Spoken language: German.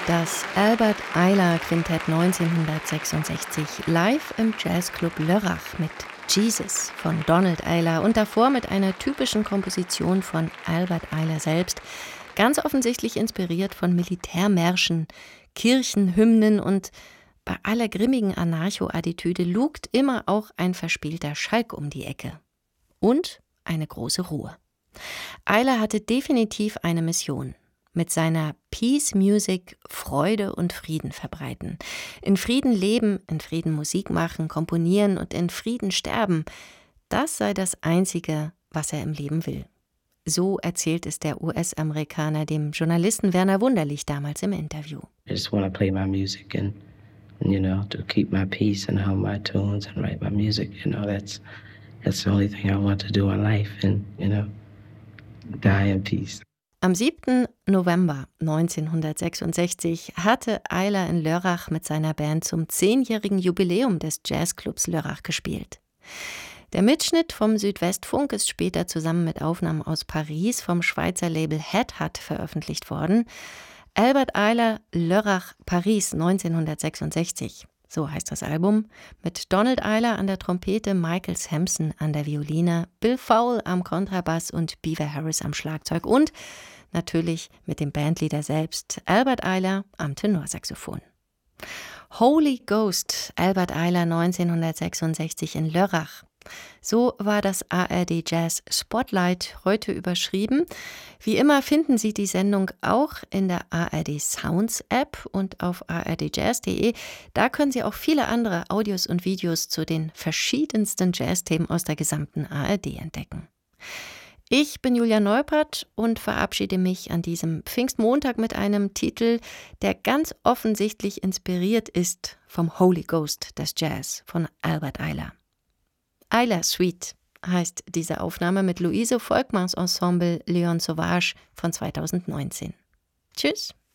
Das Albert Ayler Quintett 1966 live im Jazzclub Lörrach mit Jesus von Donald Ayler und davor mit einer typischen Komposition von Albert Ayler selbst, ganz offensichtlich inspiriert von Militärmärschen, Kirchenhymnen und bei aller grimmigen Anarcho-Attitüde lugt immer auch ein verspielter Schalk um die Ecke. Und eine große Ruhe. Ayler hatte definitiv eine Mission. Mit seiner Peace Music Freude und Frieden verbreiten. In Frieden leben, in Frieden Musik machen, komponieren und in Frieden sterben. Das sei das Einzige, was er im Leben will. So erzählt es der US-Amerikaner dem Journalisten Werner Wunderlich damals im Interview. I just want to play my music and to keep my peace and hum my tunes and write my music. That's the only thing I want to do in life and, die in peace. Am 7. November 1966 hatte Ayler in Lörrach mit seiner Band zum 10-jährigen Jubiläum des Jazzclubs Lörrach gespielt. Der Mitschnitt vom Südwestfunk ist später zusammen mit Aufnahmen aus Paris vom Schweizer Label Headhut veröffentlicht worden. Albert Ayler, Lörrach, Paris 1966. So heißt das Album, mit Donald Ayler an der Trompete, Michael Sampson an der Violine, Bill Fowle am Kontrabass und Beaver Harris am Schlagzeug und natürlich mit dem Bandleader selbst, Albert Ayler am Tenorsaxophon. Holy Ghost, Albert Ayler 1966 in Lörrach. So war das ARD Jazz Spotlight heute überschrieben. Wie immer finden Sie die Sendung auch in der ARD Sounds App und auf ardjazz.de. Da können Sie auch viele andere Audios und Videos zu den verschiedensten Jazzthemen aus der gesamten ARD entdecken. Ich bin Julia Neupert und verabschiede mich an diesem Pfingstmontag mit einem Titel, der ganz offensichtlich inspiriert ist vom Holy Ghost des Jazz von Albert Ayler. Ayler Suite heißt diese Aufnahme mit Luise Volkmanns Ensemble Leon Sauvage von 2019. Tschüss!